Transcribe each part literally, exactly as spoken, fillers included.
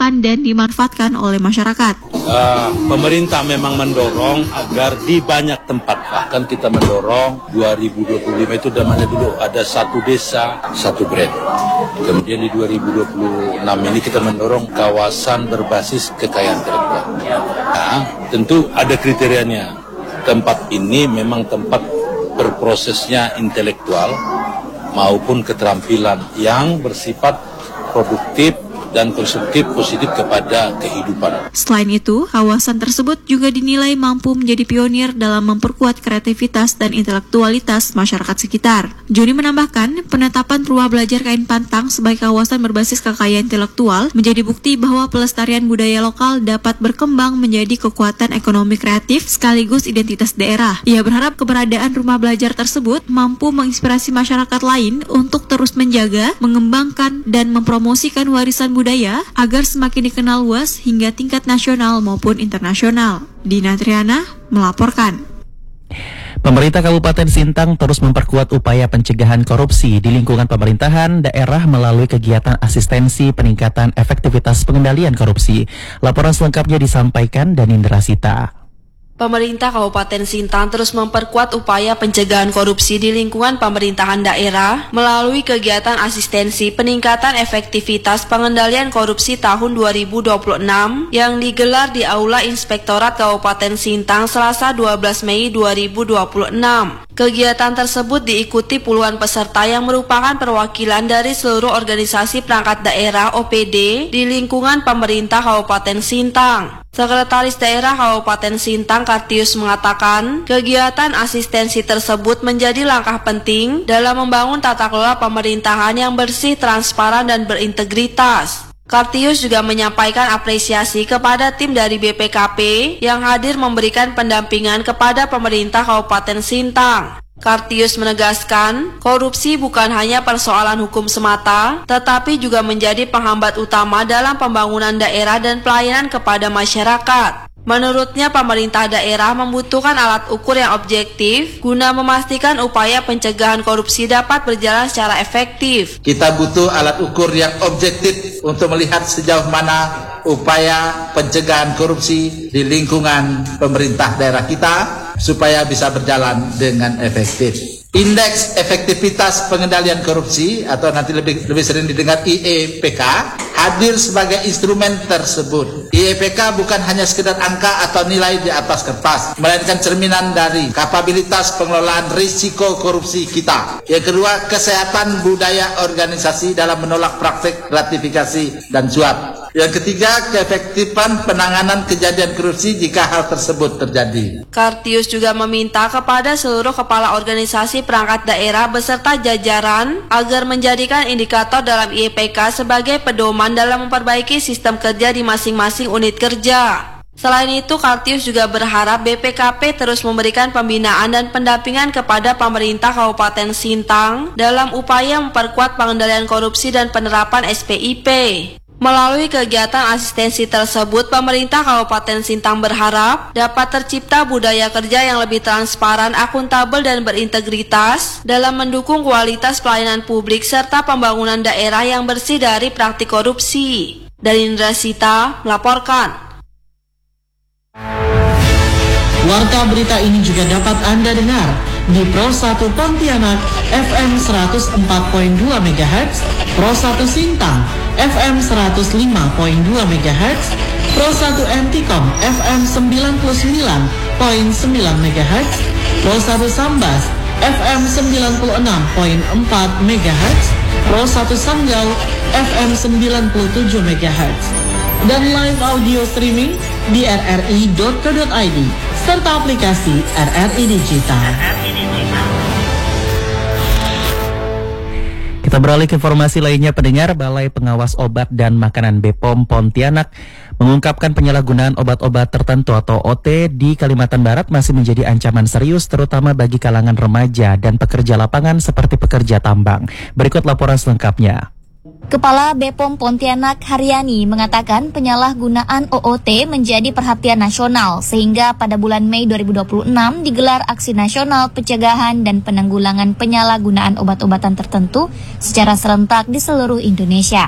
dibutuhkan dan dimanfaatkan oleh masyarakat. Uh, pemerintah memang mendorong agar di banyak tempat, bahkan kita mendorong dua ribu dua puluh lima itu namanya dulu ada satu desa, satu brand. Kemudian di dua ribu dua puluh enam ini kita mendorong kawasan berbasis kekayaan intelektual. Nah, tentu ada kriterianya. Tempat ini memang tempat berprosesnya intelektual maupun keterampilan yang bersifat produktif dan konstruktif positif kepada kehidupan. Selain itu, kawasan tersebut juga dinilai mampu menjadi pionir dalam memperkuat kreativitas dan intelektualitas masyarakat sekitar. Joni menambahkan, penetapan rumah belajar kain pantang sebagai kawasan berbasis kekayaan intelektual menjadi bukti bahwa pelestarian budaya lokal dapat berkembang menjadi kekuatan ekonomi kreatif sekaligus identitas daerah. Ia berharap keberadaan rumah belajar tersebut mampu menginspirasi masyarakat lain untuk terus menjaga, mengembangkan, dan mempromosikan warisan budaya agar semakin dikenal luas hingga tingkat nasional maupun internasional. Dina Triana melaporkan. Pemerintah Kabupaten Sintang terus memperkuat upaya pencegahan korupsi di lingkungan pemerintahan daerah melalui kegiatan asistensi peningkatan efektivitas pengendalian korupsi. Laporan selengkapnya disampaikan Danindra Sita. Pemerintah Kabupaten Sintang terus memperkuat upaya pencegahan korupsi di lingkungan pemerintahan daerah melalui kegiatan asistensi peningkatan efektivitas pengendalian korupsi tahun dua ribu dua puluh enam yang digelar di Aula Inspektorat Kabupaten Sintang Selasa dua belas Mei dua ribu dua puluh enam. Kegiatan tersebut diikuti puluhan peserta yang merupakan perwakilan dari seluruh organisasi perangkat daerah O P D di lingkungan pemerintah Kabupaten Sintang. Sekretaris Daerah Kabupaten Sintang Kartius mengatakan, kegiatan asistensi tersebut menjadi langkah penting dalam membangun tata kelola pemerintahan yang bersih, transparan, dan berintegritas. Kartius juga menyampaikan apresiasi kepada tim dari B P K P yang hadir memberikan pendampingan kepada pemerintah Kabupaten Sintang. Kartius menegaskan, korupsi bukan hanya persoalan hukum semata, tetapi juga menjadi penghambat utama dalam pembangunan daerah dan pelayanan kepada masyarakat. Menurutnya, pemerintah daerah membutuhkan alat ukur yang objektif guna memastikan upaya pencegahan korupsi dapat berjalan secara efektif. Kita butuh alat ukur yang objektif untuk melihat sejauh mana upaya pencegahan korupsi di lingkungan pemerintah daerah kita supaya bisa berjalan dengan efektif. Indeks efektivitas pengendalian korupsi atau nanti lebih lebih sering didengar I E P K hadir sebagai instrumen tersebut. I E P K bukan hanya sekedar angka atau nilai di atas kertas, melainkan cerminan dari kapabilitas pengelolaan risiko korupsi kita. Yang kedua, kesehatan budaya organisasi dalam menolak praktik gratifikasi dan suap. Yang ketiga, keefektifan penanganan kejadian korupsi jika hal tersebut terjadi. Kartius juga meminta kepada seluruh kepala organisasi perangkat daerah beserta jajaran agar menjadikan indikator dalam I E P K sebagai pedoman dalam memperbaiki sistem kerja di masing-masing unit kerja. Selain itu, Kartius juga berharap B P K P terus memberikan pembinaan dan pendampingan kepada pemerintah Kabupaten Sintang dalam upaya memperkuat pengendalian korupsi dan penerapan S P I P. Melalui kegiatan asistensi tersebut, pemerintah Kabupaten Sintang berharap dapat tercipta budaya kerja yang lebih transparan, akuntabel, dan berintegritas dalam mendukung kualitas pelayanan publik serta pembangunan daerah yang bersih dari praktik korupsi. Danindra Sita melaporkan. Warta berita ini juga dapat Anda dengar di Pro satu Pontianak F M seratus empat koma dua megahertz, Pro satu Sintang F M seratus lima koma dua megahertz, Pro satu Antikom F M sembilan puluh sembilan koma sembilan megahertz, Pro satu Sambas F M sembilan puluh enam koma empat megahertz, Pro satu Sanggau F M sembilan puluh tujuh megahertz, dan live audio streaming di r r i dot co dot i d serta aplikasi R R I Digital. Kita beralih ke informasi lainnya, pendengar. Balai Pengawas Obat dan Makanan B P O M Pontianak mengungkapkan penyalahgunaan obat-obat tertentu atau O T di Kalimantan Barat masih menjadi ancaman serius terutama bagi kalangan remaja dan pekerja lapangan seperti pekerja tambang. Berikut laporan selengkapnya. Kepala B P O M Pontianak Haryani mengatakan penyalahgunaan O O T menjadi perhatian nasional sehingga pada bulan Mei dua ribu dua puluh enam digelar Aksi Nasional Pencegahan dan Penanggulangan Penyalahgunaan Obat-obatan Tertentu secara serentak di seluruh Indonesia.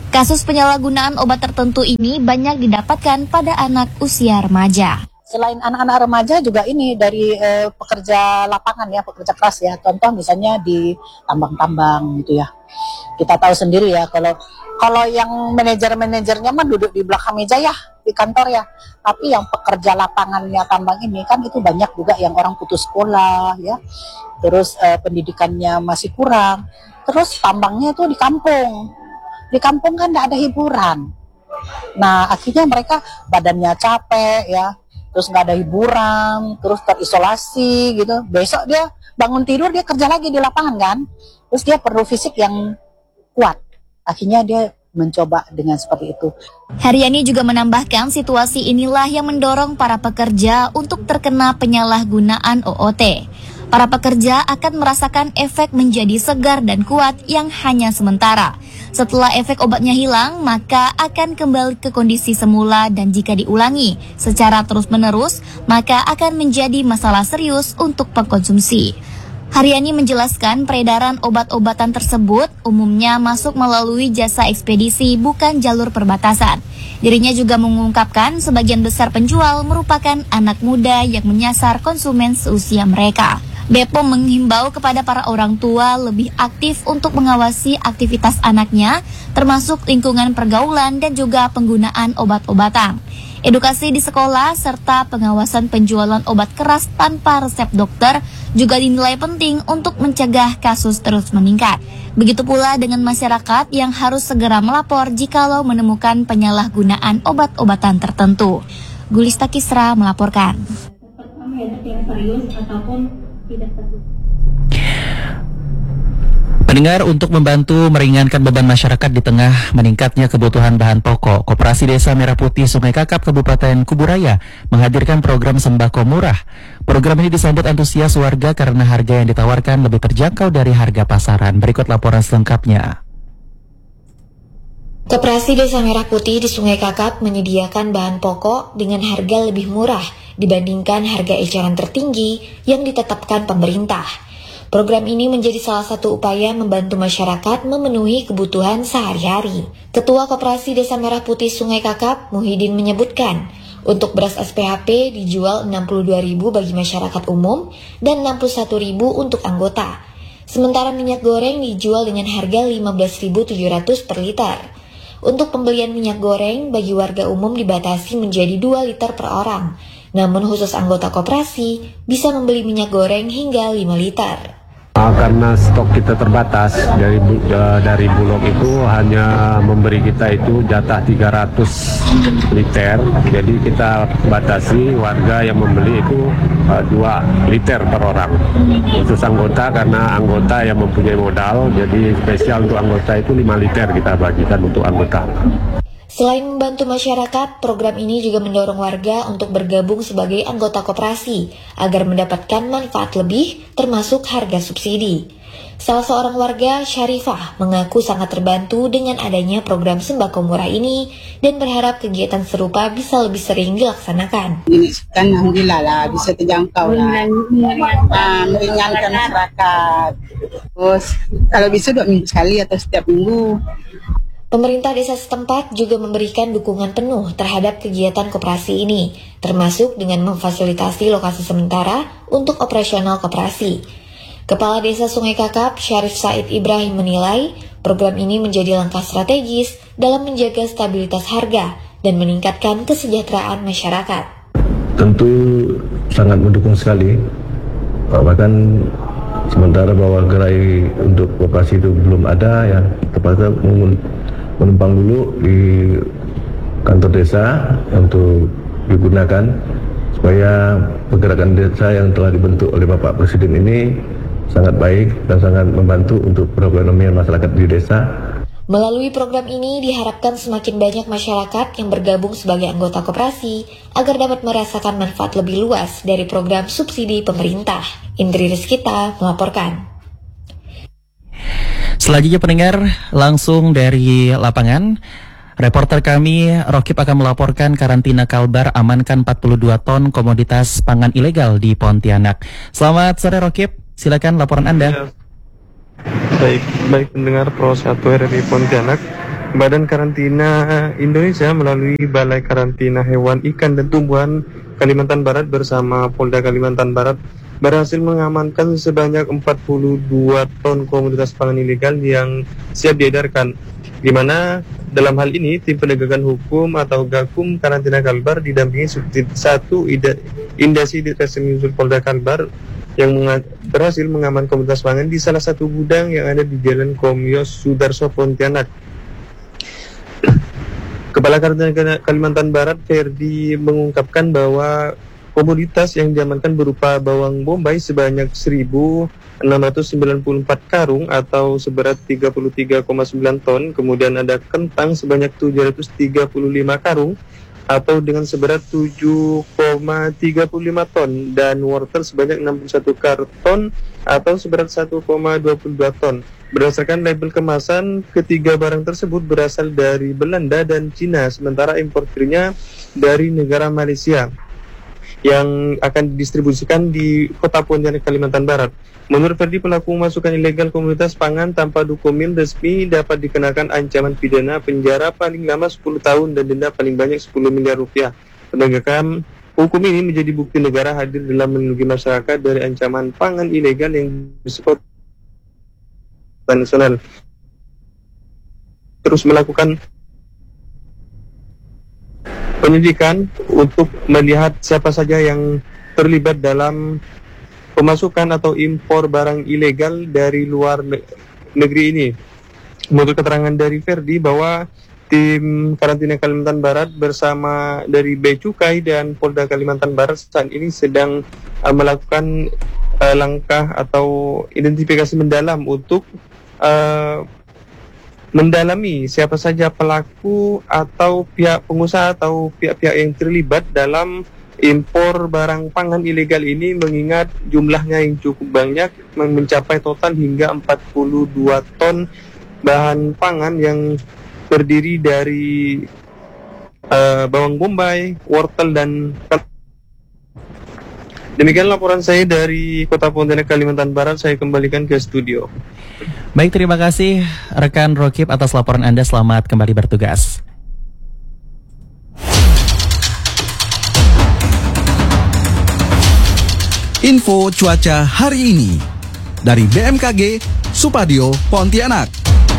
Kasus penyalahgunaan obat tertentu ini banyak didapatkan pada anak usia remaja. Selain anak-anak remaja juga ini dari eh, pekerja lapangan ya, pekerja keras ya. Contoh misalnya di tambang-tambang gitu ya. Kita tahu sendiri ya kalau kalau yang manajer-manajernya mah duduk di belakang meja ya di kantor ya. Tapi yang pekerja lapangannya tambang ini kan itu banyak juga yang orang putus sekolah ya. Terus eh, pendidikannya masih kurang. Terus tambangnya itu di kampung. Di kampung kan tidak ada hiburan. Nah akhirnya mereka badannya capek ya. Terus nggak ada hiburan, terus terisolasi gitu. Besok dia bangun tidur, dia kerja lagi di lapangan kan. Terus dia perlu fisik yang kuat. Akhirnya dia mencoba dengan seperti itu. Haryani juga menambahkan situasi inilah yang mendorong para pekerja untuk terkena penyalahgunaan O O T. Para pekerja akan merasakan efek menjadi segar dan kuat yang hanya sementara. Setelah efek obatnya hilang, maka akan kembali ke kondisi semula dan jika diulangi secara terus-menerus, maka akan menjadi masalah serius untuk pengkonsumsi. Haryani menjelaskan peredaran obat-obatan tersebut umumnya masuk melalui jasa ekspedisi bukan jalur perbatasan. Dirinya juga mengungkapkan sebagian besar penjual merupakan anak muda yang menyasar konsumen seusia mereka. B P O M menghimbau kepada para orang tua lebih aktif untuk mengawasi aktivitas anaknya, termasuk lingkungan pergaulan dan juga penggunaan obat-obatan. Edukasi di sekolah serta pengawasan penjualan obat keras tanpa resep dokter juga dinilai penting untuk mencegah kasus terus meningkat. Begitu pula dengan masyarakat yang harus segera melapor jikalau menemukan penyalahgunaan obat-obatan tertentu. Gulista Kisra melaporkan. Pendengar, untuk membantu meringankan beban masyarakat di tengah meningkatnya kebutuhan bahan pokok, Koperasi Desa Merah Putih Sungai Kakap Kabupaten Kuburaya menghadirkan program sembako murah. Program ini disambut antusias warga karena harga yang ditawarkan lebih terjangkau dari harga pasaran. Berikut laporan selengkapnya. Koperasi Desa Merah Putih di Sungai Kakap menyediakan bahan pokok dengan harga lebih murah dibandingkan harga eceran tertinggi yang ditetapkan pemerintah. Program ini menjadi salah satu upaya membantu masyarakat memenuhi kebutuhan sehari-hari. Ketua Koperasi Desa Merah Putih Sungai Kakap, Muhyiddin, menyebutkan, untuk beras S P H P dijual enam puluh dua ribu rupiah bagi masyarakat umum dan enam puluh satu ribu rupiah untuk anggota. Sementara minyak goreng dijual dengan harga lima belas ribu tujuh ratus rupiah per liter. Untuk pembelian minyak goreng bagi warga umum dibatasi menjadi dua liter per orang. Namun khusus anggota koperasi bisa membeli minyak goreng hingga lima liter. Karena stok kita terbatas, dari dari Bulog itu hanya memberi kita itu jatah tiga ratus liter, jadi kita batasi warga yang membeli itu uh, dua liter per orang. Khusus anggota, karena anggota yang mempunyai modal, jadi spesial untuk anggota itu lima liter kita bagikan untuk anggota. Selain membantu masyarakat, program ini juga mendorong warga untuk bergabung sebagai anggota koperasi agar mendapatkan manfaat lebih, termasuk harga subsidi. Salah seorang warga, Syarifah, mengaku sangat terbantu dengan adanya program sembako murah ini dan berharap kegiatan serupa bisa lebih sering dilaksanakan. Ini kan alhamdulillah lah bisa terjangkau lah, nah, meringankan masyarakat. Terus kalau bisa dua minggu sekali atau setiap minggu. Pemerintah desa setempat juga memberikan dukungan penuh terhadap kegiatan koperasi ini, termasuk dengan memfasilitasi lokasi sementara untuk operasional koperasi. Kepala Desa Sungai Kakap, Syarif Said Ibrahim, menilai program ini menjadi langkah strategis dalam menjaga stabilitas harga dan meningkatkan kesejahteraan masyarakat. Tentu sangat mendukung sekali, bahkan sementara bahwa gerai untuk koperasi itu belum ada, ya terpaksa menumpang dulu di kantor desa untuk digunakan supaya pergerakan desa yang telah dibentuk oleh Bapak Presiden ini sangat baik dan sangat membantu untuk perekonomian masyarakat di desa. Melalui program ini diharapkan semakin banyak masyarakat yang bergabung sebagai anggota koperasi agar dapat merasakan manfaat lebih luas dari program subsidi pemerintah. Indri Rizkita melaporkan. Selanjutnya pendengar, langsung dari lapangan, reporter kami Rokib akan melaporkan karantina Kalbar amankan empat puluh dua ton komoditas pangan ilegal di Pontianak. Selamat sore Rokib, silakan laporan Anda. Ya. Baik, baik pendengar Pro satu R R I Pontianak, Badan Karantina Indonesia melalui Balai Karantina Hewan, Ikan, dan Tumbuhan Kalimantan Barat bersama Polda Kalimantan Barat berhasil mengamankan sebanyak empat puluh dua ton komoditas pangan ilegal yang siap diedarkan, di mana dalam hal ini tim penegakan hukum atau Gakum Karantina Kalbar didampingi Subdit satu Indasi Ditreskrim Polda Kalbar yang menga- berhasil mengamankan komoditas pangan di salah satu gudang yang ada di Jalan Komyos Sudarso, Pontianak. Kepala Karantina Kalimantan Barat Ferdi mengungkapkan bahwa komoditas yang diamankan berupa bawang bombay sebanyak seribu enam ratus sembilan puluh empat karung atau seberat tiga puluh tiga koma sembilan ton, kemudian ada kentang sebanyak tujuh ratus tiga puluh lima karung atau dengan seberat tujuh koma tiga puluh lima ton, dan wortel sebanyak enam puluh satu karton atau seberat satu koma dua puluh dua ton. Berdasarkan label kemasan, ketiga barang tersebut berasal dari Belanda dan Cina, sementara importirnya dari negara Malaysia yang akan didistribusikan di Kota Pontianak, Kalimantan Barat. Menurut Ferdi, pelaku memasukkan ilegal komoditas pangan tanpa dokumen resmi dapat dikenakan ancaman pidana penjara paling lama sepuluh tahun dan denda paling banyak sepuluh miliar rupiah. Penegakan hukum ini menjadi bukti negara hadir dalam melindungi masyarakat dari ancaman pangan ilegal yang bersifat nasional. Terus melakukan penyelidikan untuk melihat siapa saja yang terlibat dalam pemasukan atau impor barang ilegal dari luar negeri ini. Menurut keterangan dari Ferdi bahwa tim Karantina Kalimantan Barat bersama dari Bea Cukai dan Polda Kalimantan Barat saat ini sedang uh, melakukan uh, langkah atau identifikasi mendalam untuk uh, mendalami siapa saja pelaku atau pihak pengusaha atau pihak-pihak yang terlibat dalam impor barang pangan ilegal ini, mengingat jumlahnya yang cukup banyak, mencapai total hingga empat puluh dua ton bahan pangan yang terdiri dari uh, bawang bombay, wortel, dan demikian laporan saya dari Kota Pontianak, Kalimantan Barat. Saya kembalikan ke studio. Baik, terima kasih rekan Rokib atas laporan Anda. Selamat kembali bertugas. Info cuaca hari ini dari B M K G Supadio Pontianak.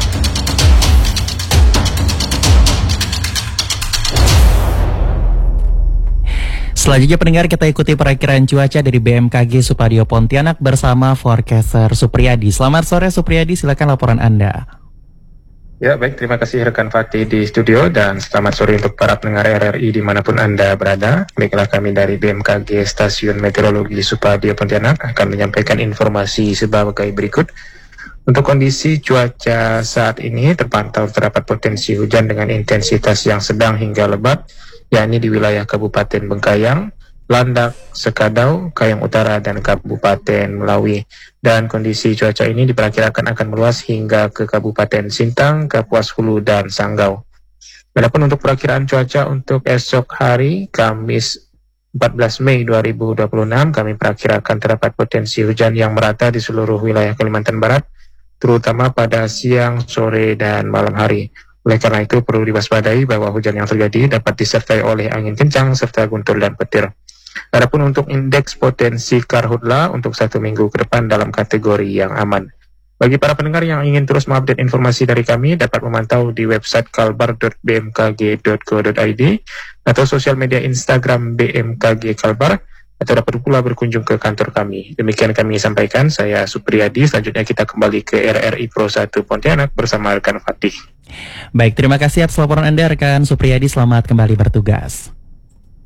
Selanjutnya pendengar, kita ikuti perakiraan cuaca dari B M K G Supadio Pontianak bersama forecaster Supriyadi. Selamat sore Supriyadi, silakan laporan Anda. Ya baik, terima kasih rekan Fatih di studio dan selamat sore untuk para pendengar R R I dimanapun Anda berada. Baiklah, kami dari B M K G Stasiun Meteorologi Supadio Pontianak akan menyampaikan informasi sebagai berikut. Untuk kondisi cuaca saat ini terpantau terdapat potensi hujan dengan intensitas yang sedang hingga lebat, yakni di wilayah Kabupaten Bengkayang, Landak, Sekadau, Kayang Utara, dan Kabupaten Melawi. Dan kondisi cuaca ini diperkirakan akan meluas hingga ke Kabupaten Sintang, Kapuas Hulu, dan Sanggau. Adapun untuk perakiraan cuaca untuk esok hari, Kamis empat belas Mei dua ribu dua puluh enam, kami perkirakan terdapat potensi hujan yang merata di seluruh wilayah Kalimantan Barat, terutama pada siang, sore, dan malam hari. Oleh karena itu perlu diwaspadai bahwa hujan yang terjadi dapat disertai oleh angin kencang serta guntur dan petir. Adapun untuk indeks potensi karhutla untuk satu minggu ke depan dalam kategori yang aman. Bagi para pendengar yang ingin terus mengupdate informasi dari kami, dapat memantau di website kalbar dot b m k g dot co dot i d atau sosial media Instagram B M K G Kalbar, atau dapat pula berkunjung ke kantor kami. Demikian kami sampaikan, saya Supriyadi. Selanjutnya kita kembali ke R R I Pro satu Pontianak bersama rekan Fatih. Baik, terima kasih atas laporan Anda rekan Supriyadi. Selamat kembali bertugas.